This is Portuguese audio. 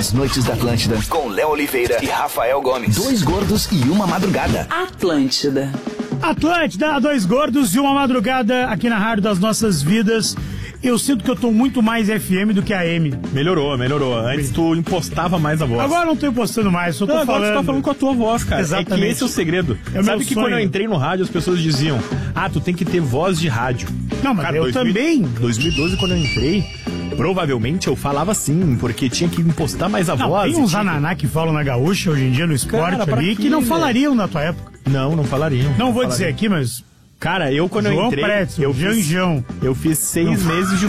As Noites da Atlântida, com Léo Oliveira e Rafael Gomes. Dois gordos e uma madrugada. Atlântida. Atlântida, dois gordos e uma madrugada aqui na Rádio das Nossas Vidas. Eu sinto que eu tô muito mais FM do que AM. Melhorou. Antes tu impostava mais a voz. Agora eu não tô impostando mais, só tô falando. Agora tu tá falando com a tua voz, cara. Exatamente. É que esse é o segredo. Sabe que quando eu entrei no rádio, as pessoas diziam, tu tem que ter voz de rádio. Não, mas cara, eu também. 2012, quando eu entrei, provavelmente eu falava assim, porque tinha que impostar mais a voz. Tem uns ananá que falam na gaúcha hoje em dia, no esporte, cara, ali, que não falariam na tua época. Não falariam. Não vou dizer aqui, mas... Cara, quando João eu entrei... Pretzel, Janjão. Eu fiz 6 meses de